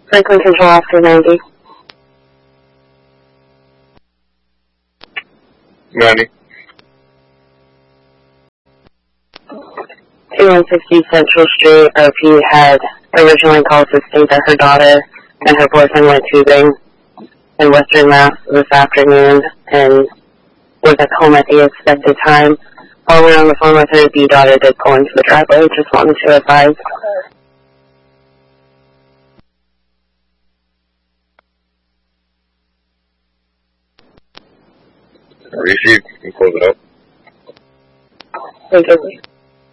Franklin Control Officer 90. 90. 2160 Central Street, RP had originally called to state that her daughter and her boyfriend went tubing in Western Mass this afternoon and was at home at the expected time. While we were on the phone with her, the daughter did pull into the driveway. Just wanted to advise. Received. You can close it up. Thank you.